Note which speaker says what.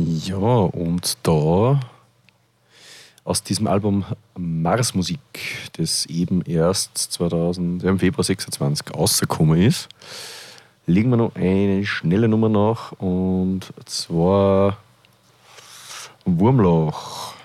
Speaker 1: Ja, und da aus diesem Album Marsmusik, das eben erst im Februar 26 rausgekommen ist, legen wir noch eine schnelle Nummer nach, und zwar Wurmloch.